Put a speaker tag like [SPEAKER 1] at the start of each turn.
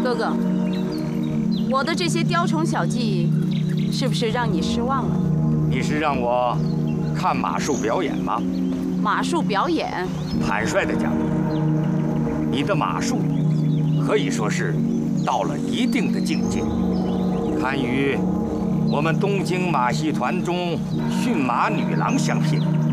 [SPEAKER 1] 哥哥，我的这些雕虫小技，是不是让你失望了？
[SPEAKER 2] 你是让我看马术表演吗？
[SPEAKER 1] 马术表演？
[SPEAKER 2] 坦率地讲，你的马术可以说是到了一定的境界，堪与我们东京马戏团中驯马女郎相媲美。